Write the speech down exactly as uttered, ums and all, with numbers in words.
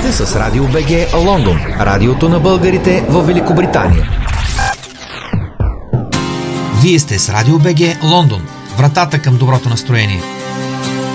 сте с Радио БГ Лондон, радиото на българите в Великобритания. Вие сте с Радио БГ Лондон, вратата към доброто настроение.